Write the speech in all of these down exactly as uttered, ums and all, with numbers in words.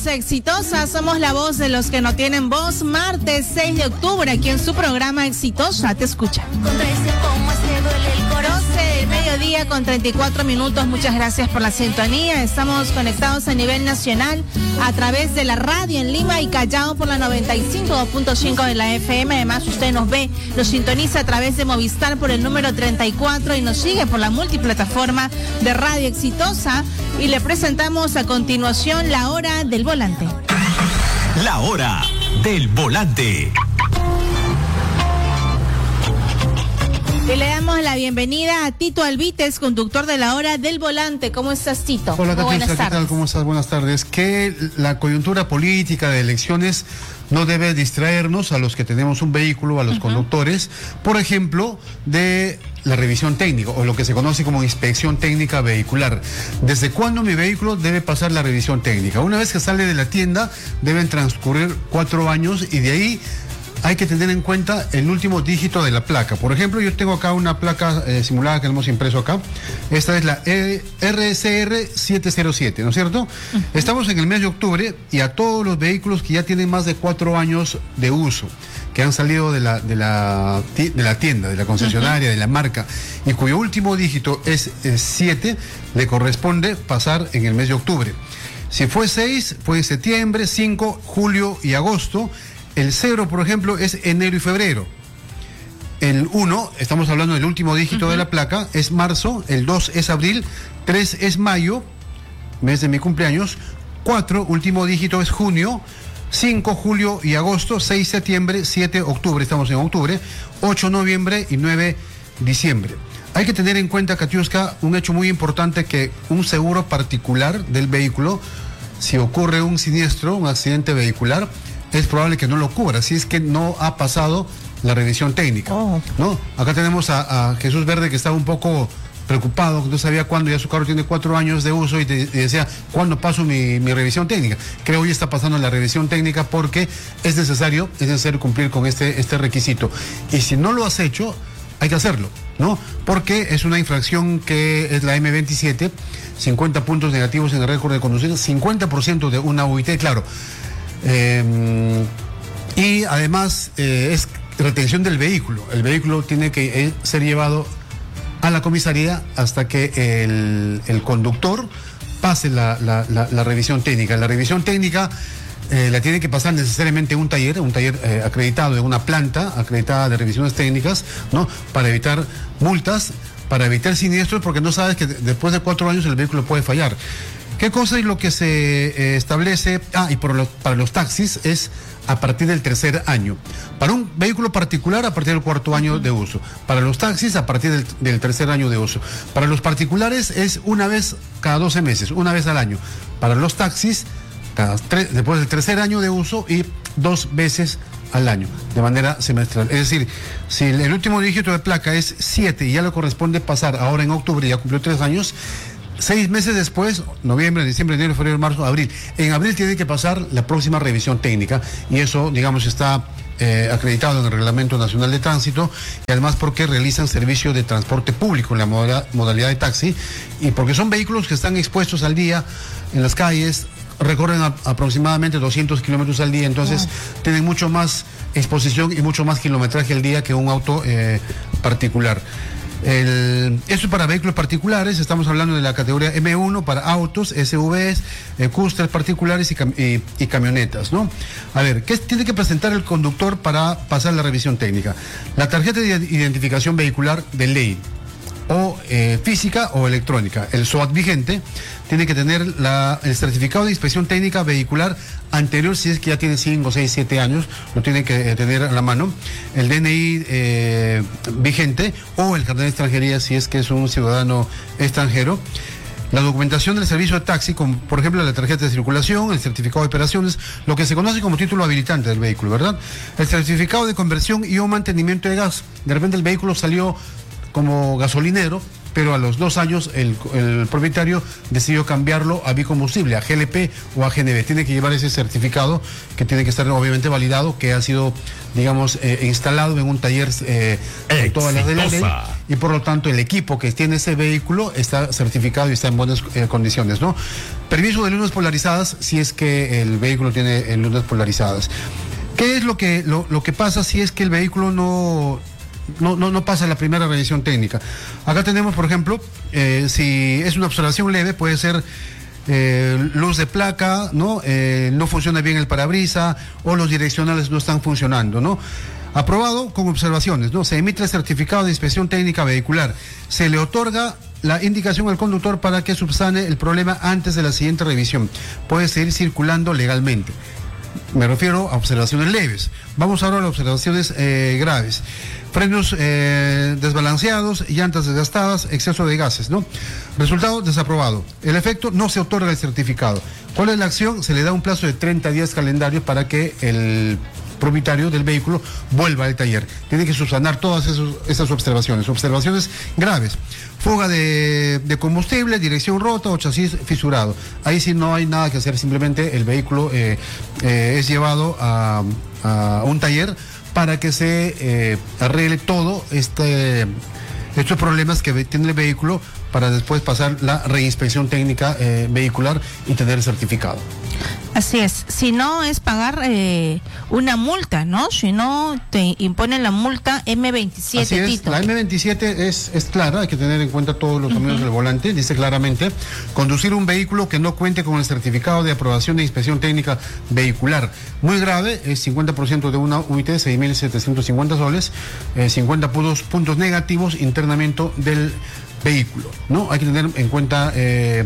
voz exitosa, somos la voz de los que no tienen voz. Martes seis de octubre, aquí en su programa Exitosa Te Escucha. doce, mediodía con treinta y cuatro minutos. Muchas gracias por la sintonía. Estamos conectados a nivel nacional a través de la radio en Lima y Callao por la noventa y cinco punto cinco de la F M. Además, usted nos ve, nos sintoniza a través de Movistar por el número treinta y cuatro y nos sigue por la multiplataforma de Radio Exitosa. Y le presentamos a continuación la hora del volante. La hora del volante. Y le damos la bienvenida a Tito Alvites, conductor de la hora del volante. ¿Cómo estás, Tito? Hola, Catiusca, ¿qué tal? ¿Cómo estás? Buenas tardes. Que la coyuntura política de elecciones no debe distraernos a los que tenemos un vehículo, a los uh-huh. conductores, por ejemplo, de la revisión técnica, o lo que se conoce como inspección técnica vehicular. ¿Desde cuándo mi vehículo debe pasar la revisión técnica? Una vez que sale de la tienda, deben transcurrir cuatro años y de ahí hay que tener en cuenta el último dígito de la placa. Por ejemplo, yo tengo acá una placa eh, simulada que hemos impreso acá. Esta es la R S R siete cero siete, ¿no es cierto? Uh-huh. Estamos en el mes de octubre y a todos los vehículos que ya tienen más de cuatro años de uso, que han salido de la, de la, de la tienda, de la concesionaria, uh-huh. de la marca, y cuyo último dígito es siete, le corresponde pasar en el mes de octubre. Si fue seis, fue en septiembre, cinco, julio y agosto. El cero, por ejemplo, es enero y febrero. El uno, estamos hablando del último dígito uh-huh. de la placa, es marzo. El dos es abril. tres es mayo, mes de mi cumpleaños. cuatro, último dígito es junio. cinco, julio y agosto. seis, septiembre. siete, octubre, estamos en octubre. ocho, noviembre y nueve, diciembre. Hay que tener en cuenta, Catiusca, un hecho muy importante, que un seguro particular del vehículo, si ocurre un siniestro, un accidente vehicular, es probable que no lo cubra, si es que no ha pasado la revisión técnica. Oh. ¿No? Acá tenemos a, a Jesús Verde, que estaba un poco preocupado, que no sabía cuándo, ya su carro tiene cuatro años de uso y, te, y decía, ¿cuándo paso mi, mi revisión técnica? Creo que hoy está pasando la revisión técnica porque es necesario, es necesario cumplir con este, este requisito. Y si no lo has hecho, hay que hacerlo, ¿no? Porque es una infracción que es la eme veintisiete, cincuenta puntos negativos en el récord de conducir, cincuenta por ciento de una U I T, claro. Eh, y además eh, es retención del vehículo. El vehículo tiene que eh, ser llevado a la comisaría hasta que el, el conductor pase la, la, la, la revisión técnica. La revisión técnica eh, la tiene que pasar necesariamente un taller, un taller eh, acreditado en una planta acreditada de revisiones técnicas, ¿no? Para evitar multas, para evitar siniestros, porque no sabes que después de cuatro años el vehículo puede fallar. ¿Qué cosa es lo que se eh, establece? Ah, y por los, para los taxis es a partir del tercer año. Para un vehículo particular, a partir del cuarto año de uso. Para los taxis, a partir del, del tercer año de uso. Para los particulares es una vez cada doce meses, una vez al año. Para los taxis, cada tres, después del tercer año de uso y dos veces al año, de manera semestral. Es decir, si el, el último dígito de placa es siete y ya le corresponde pasar ahora en octubre, ya cumplió tres años, seis meses después, noviembre, diciembre, enero, febrero, marzo, abril. En abril tiene que pasar la próxima revisión técnica y eso, digamos, está eh, acreditado en el Reglamento Nacional de Tránsito y además porque realizan servicio de transporte público en la modalidad, modalidad de taxi y porque son vehículos que están expuestos al día en las calles, recorren a, aproximadamente doscientos kilómetros al día, entonces wow. tienen mucho más exposición y mucho más kilometraje al día que un auto eh, particular. El, esto es para vehículos particulares, estamos hablando de la categoría eme uno para autos, ese uve es, eh, cústeres particulares y, cam y, y camionetas, ¿no? A ver, ¿qué tiene que presentar el conductor para pasar la revisión técnica? La tarjeta de identificación vehicular de ley, o eh, física o electrónica. El S O A T vigente tiene que tener la, el certificado de inspección técnica vehicular anterior, si es que ya tiene cinco, seis, siete años, lo tiene que eh, tener a la mano. El de ene i eh, vigente o el carnet de extranjería, si es que es un ciudadano extranjero. La documentación del servicio de taxi, como por ejemplo la tarjeta de circulación, el certificado de operaciones, lo que se conoce como título habilitante del vehículo, ¿verdad? El certificado de conversión y o mantenimiento de gas. De repente el vehículo salió como gasolinero, pero a los dos años el, el propietario decidió cambiarlo a bicombustible, a G L P o a G N B. Tiene que llevar ese certificado que tiene que estar obviamente validado, que ha sido, digamos, eh, instalado en un taller eh, con todas las de la ley, y por lo tanto el equipo que tiene ese vehículo está certificado y está en buenas eh, condiciones, ¿no? Permiso de lunas polarizadas si es que el vehículo tiene eh, lunas polarizadas. ¿Qué es lo que, lo, lo que pasa si es que el vehículo no... No, no, no pasa la primera revisión técnica? Acá tenemos, por ejemplo, eh, si es una observación leve, puede ser eh, luz de placa, ¿no? Eh, no funciona bien el parabrisa o los direccionales no están funcionando, ¿no? Aprobado con observaciones, ¿no? Se emite el certificado de inspección técnica vehicular. Se le otorga la indicación al conductor para que subsane el problema antes de la siguiente revisión. Puede seguir circulando legalmente. Me refiero a observaciones leves. Vamos ahora a las observaciones eh, graves. Frenos eh, desbalanceados, llantas desgastadas, exceso de gases, ¿no? Resultado, desaprobado. El efecto, no se otorga el certificado. ¿Cuál es la acción? Se le da un plazo de treinta días calendario para que el propietario del vehículo vuelva al taller. Tiene que subsanar todas esos, esas observaciones. Observaciones graves. Fuga de, de combustible, dirección rota o chasis fisurado. Ahí sí no hay nada que hacer, simplemente el vehículo eh, eh, es llevado a, a un taller para que se eh, arregle todo este, estos problemas que tiene el vehículo, para después pasar la reinspección técnica eh, vehicular y tener el certificado. Así es, si no es pagar eh, una multa, ¿no? Si no te imponen la multa eme veintisiete. Así es, Tito. La eme veintisiete es, es clara, hay que tener en cuenta todos los caminos uh-huh. del volante. Dice claramente: conducir un vehículo que no cuente con el certificado de aprobación de inspección técnica vehicular. Muy grave, es cincuenta por ciento de una U I T, seis mil setecientos cincuenta soles, eh, cincuenta puntos, puntos negativos, internamiento del vehículo, ¿no? Hay que tener en cuenta eh,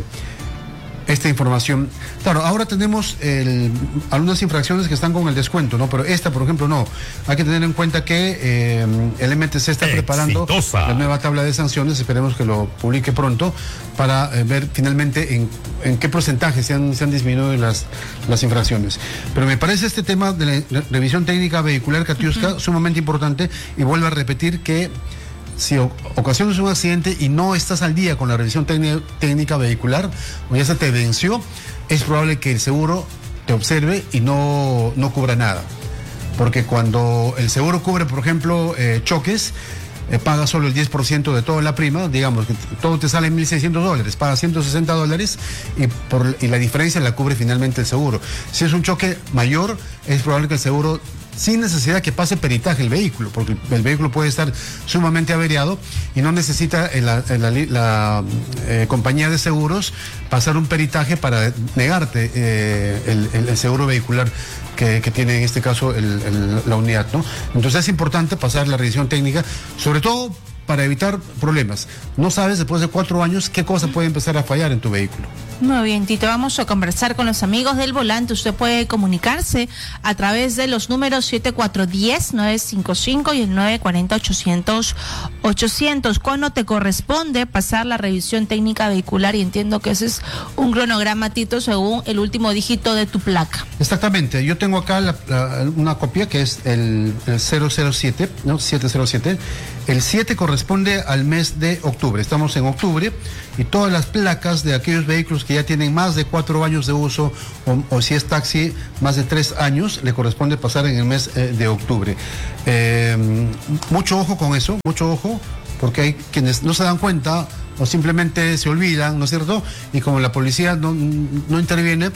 esta información. Claro, ahora tenemos el, algunas infracciones que están con el descuento, ¿no? Pero esta, por ejemplo, no. Hay que tener en cuenta que eh, el eme te ce está preparando Exitosa. la nueva tabla de sanciones. Esperemos que lo publique pronto para eh, ver finalmente en, en qué porcentaje se han, se han disminuido las, las infracciones. Pero me parece este tema de la revisión técnica vehicular, Katiuska, uh-huh. sumamente importante, y vuelvo a repetir que si ocasionas un accidente y no estás al día con la revisión técnica vehicular, o ya se te venció, es probable que el seguro te observe y no, no cubra nada. Porque cuando el seguro cubre, por ejemplo, eh, choques, eh, paga solo el diez por ciento de toda la prima, digamos que todo te sale en mil seiscientos dólares, paga ciento sesenta dólares y, por, y la diferencia la cubre finalmente el seguro. Si es un choque mayor, es probable que el seguro, sin necesidad que pase peritaje el vehículo, porque el vehículo puede estar sumamente averiado y no necesita en la, en la, la eh, compañía de seguros pasar un peritaje para negarte eh, el, el, el seguro vehicular que, que tiene en este caso el, el, la unidad, ¿no? Entonces es importante pasar la revisión técnica, sobre todo para evitar problemas. No sabes después de cuatro años qué cosa puede empezar a fallar en tu vehículo. Muy bien, Tito, vamos a conversar con los amigos del volante. Usted puede comunicarse a través de los números siete cuatro uno cero, nueve cinco cinco y el nueve cuatro cero, ochocientos, ochocientos. ¿Cuándo te corresponde pasar la revisión técnica vehicular? Y entiendo que ese es un cronograma, Tito, según el último dígito de tu placa. Exactamente, yo tengo acá la, la, una copia que es el, el cero cero siete, ¿no? siete cero siete. El siete corresponde al mes de octubre. Estamos en octubre y todas las placas de aquellos vehículos que ya tienen más de cuatro años de uso o, o si es taxi más de tres años, le corresponde pasar en el mes eh, de octubre. Eh, mucho ojo con eso, mucho ojo, porque hay quienes no se dan cuenta o simplemente se olvidan, ¿no es cierto? Y como la policía no, no interviene,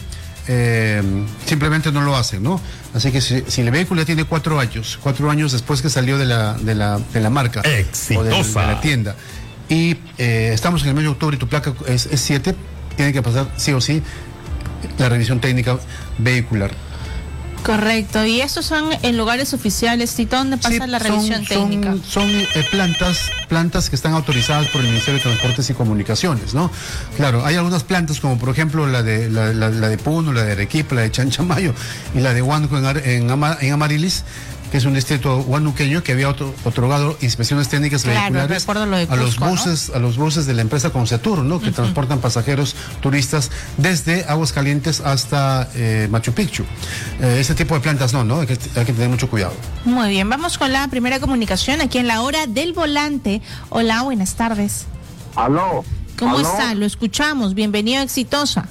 Eh, simplemente no lo hacen, ¿no? Así que si, si el vehículo ya tiene cuatro años, cuatro años después que salió de la, de la, de la marca Exitosa. o de, de la tienda, y eh, estamos en el mes de octubre y tu placa es siete, tiene que pasar sí o sí la revisión técnica vehicular. Correcto, y estos son en lugares oficiales, Tito, ¿dónde pasa sí, la revisión son, técnica? Son, son eh, plantas, plantas que están autorizadas por el Ministerio de Transportes y Comunicaciones, ¿no? Claro, hay algunas plantas como por ejemplo la de la, la, la de Puno, la de Arequipa, la de Chanchamayo y la de Huánuco en, en, Ama, en Amarilis, que es un distrito huanuqueño que había otro, otorgado inspecciones técnicas claro, vehiculares lo de Cusco, a los buses, ¿no? a los buses de la empresa Concetur, ¿no? Que uh-huh. transportan pasajeros turistas desde Aguascalientes hasta eh, Machu Picchu. Eh, ese tipo de plantas no, ¿no? Hay que, hay que tener mucho cuidado. Muy bien, vamos con la primera comunicación aquí en la hora del volante. Hola, buenas tardes. Aló. ¿Cómo ¿Aló? está? Lo escuchamos. Bienvenido a Exitosa.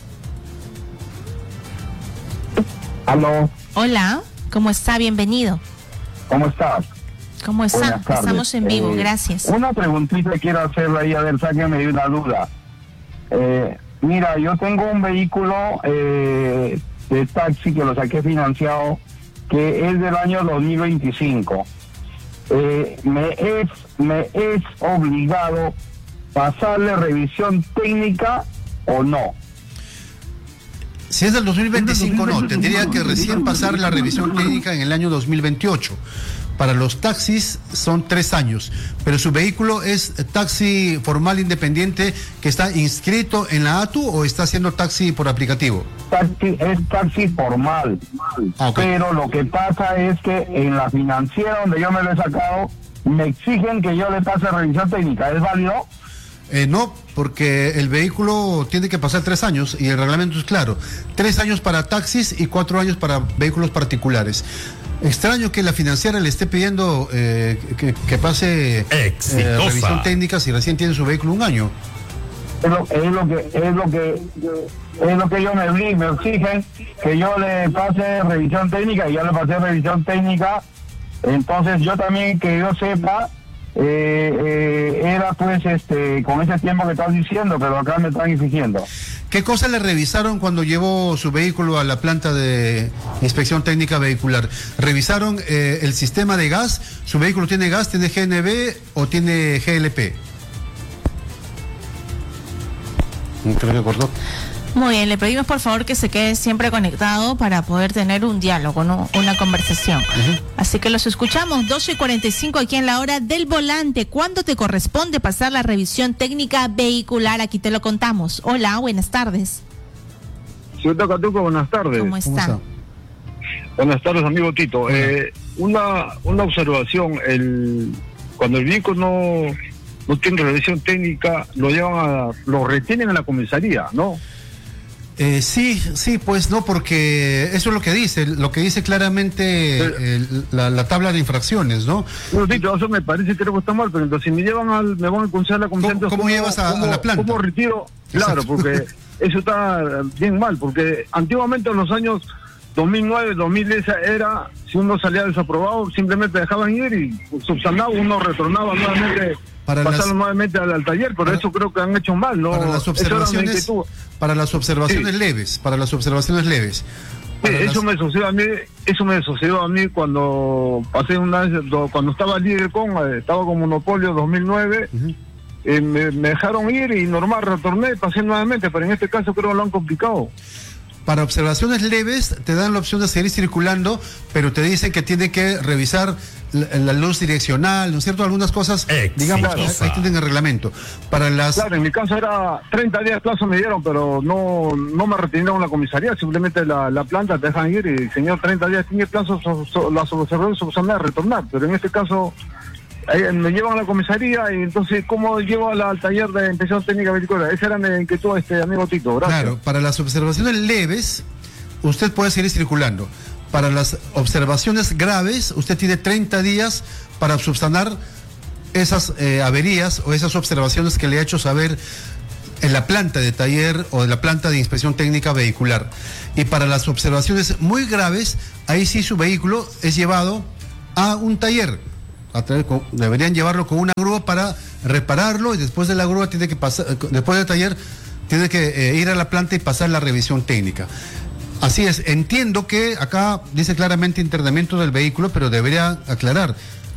Aló. Hola, ¿cómo está? Bienvenido. ¿Cómo estás? ¿Cómo está? Buenas tardes. Estamos en vivo, Eh, gracias. Una preguntita quiero hacerle ahí, a ver, sáqueme de una duda. Eh, mira, yo tengo un vehículo eh, de taxi que lo saqué financiado, que es del año dos mil veinticinco. Eh, me es me es obligado pasarle revisión técnica o no. Si es del dos mil veinticinco, no, tendría que recién pasar la revisión técnica en el año dos mil veintiocho. Para los taxis son tres años, pero su vehículo es taxi formal independiente que está inscrito en la A T U o está haciendo taxi por aplicativo. Taxi, es taxi formal, Ah, ok. pero lo que pasa es que en la financiera donde yo me lo he sacado, me exigen que yo le pase revisión técnica. ¿Es válido? Eh, no, porque el vehículo tiene que pasar tres años y el reglamento es claro. Tres años para taxis y cuatro años para vehículos particulares. Extraño que la financiera le esté pidiendo eh, que, que pase eh, Exitosa. revisión técnica si recién tiene su vehículo un año. Es lo, es lo que es lo que es lo que ellos me, obli- me exigen, que yo le pase revisión técnica, y yo le pasé revisión técnica. Entonces yo también, que yo sepa, eh, eh, era pues este con ese tiempo que estás diciendo, pero acá me están exigiendo. ¿Qué cosas le revisaron cuando llevó su vehículo a la planta de inspección técnica vehicular? ¿Revisaron eh, el sistema de gas? ¿Su vehículo tiene gas, tiene G N V o tiene G L P? Creo que cortó. Muy bien, le pedimos por favor que se quede siempre conectado para poder tener un diálogo, ¿no? Una conversación. Uh-huh. Así que los escuchamos, doce y cuarenta y cinco aquí en la hora del volante. ¿Cuándo te corresponde pasar la revisión técnica vehicular? Aquí te lo contamos. Hola, buenas tardes. Ciudad Catuco, buenas tardes. ¿Cómo ¿Cómo está? está? Buenas tardes, amigo Tito. Eh, una una observación, el cuando el vehículo no no tiene revisión técnica, lo llevan a, lo retienen en la comisaría, ¿no? Eh, sí, sí, pues no, porque eso es lo que dice, lo que dice claramente eh, la, la tabla de infracciones, ¿no? No, Tito, eso me parece que está mal, pero entonces si me llevan al, me van a conceder la comisaría. ¿Cómo- cómo llevas a- a la planta? ¿Cómo retiro? Claro, Exacto. porque eso está bien mal, porque antiguamente en los años dos mil nueve, dos mil diez era, si uno salía desaprobado, simplemente dejaban ir y subsanaba, uno retornaba nuevamente, Para pasarlo las- nuevamente al, al taller, pero para- eso creo que han hecho mal, ¿no? Para las Eso era mi observaciones, inquietud. para las observaciones Sí. leves, para las observaciones leves. Sí, Para eso las- me sucedió a mí, eso me sucedió a mí cuando pasé una vez, do- cuando estaba líder con, eh, estaba con Monopolio dos mil nueve, Ujú. eh, me, me dejaron ir y normal retorné, pasé nuevamente, pero en este caso creo que lo han complicado. Para observaciones leves te dan la opción de seguir circulando, pero te dicen que tiene que revisar la, la luz direccional, ¿no es cierto? Algunas cosas, digamos, ahí, Exitosa. ahí tienen el reglamento. Para las Claro, en mi caso era treinta días de plazo me dieron, pero no no me retiraron la comisaría, simplemente la, la planta te dejan ir y señor, treinta días tiene plazo, so, so, las observaciones subsanar, retornar, pero en este caso eh, me llevan a la comisaría y entonces, ¿cómo llevo a la- al taller de inspección técnica vehicular? Esa era mi inquietud, este amigo Tito, gracias. Claro, para las observaciones leves, usted puede seguir circulando. Para las observaciones graves, usted tiene treinta días para subsanar esas eh, averías o esas observaciones que le ha hecho saber en la planta de taller o de la planta de inspección técnica vehicular. Y para las observaciones muy graves, ahí sí su vehículo es llevado a un taller. A traer con- deberían llevarlo con una grúa para repararlo y después de la grúa tiene que pasar, después del taller tiene que eh, ir a la planta y pasar la revisión técnica. Así es, entiendo que acá dice claramente internamiento del vehículo, pero debería aclarar,